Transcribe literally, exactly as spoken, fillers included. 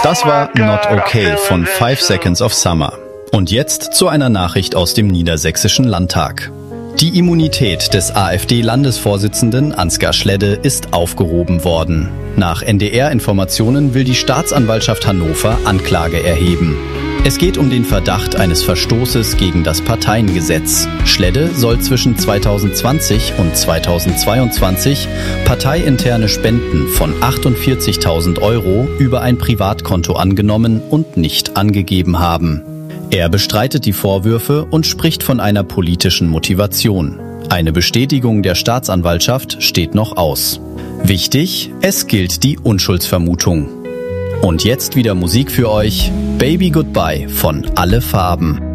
Das war Not Okay von Five Seconds of Summer. Und jetzt zu einer Nachricht aus dem Niedersächsischen Landtag. Die Immunität des AfD-Landesvorsitzenden Ansgar Schledde ist aufgehoben worden. Nach N D R-Informationen will die Staatsanwaltschaft Hannover Anklage erheben. Es geht um den Verdacht eines Verstoßes gegen das Parteiengesetz. Schledde soll zwischen zweitausendzwanzig und zweitausendzweiundzwanzig parteiinterne Spenden von achtundvierzigtausend Euro über ein Privatkonto angenommen und nicht angegeben haben. Er bestreitet die Vorwürfe und spricht von einer politischen Motivation. Eine Bestätigung der Staatsanwaltschaft steht noch aus. Wichtig, es gilt die Unschuldsvermutung. Und jetzt wieder Musik für euch. Baby Goodbye von Alle Farben.